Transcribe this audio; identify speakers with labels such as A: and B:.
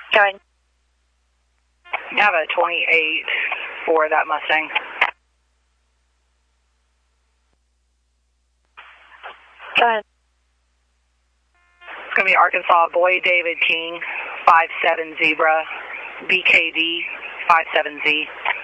A: Go ahead.
B: I have a 28 for that Mustang.
A: Go ahead.
B: It's going to be Arkansas Boy David King, 57 Zebra, BKD, 57Z.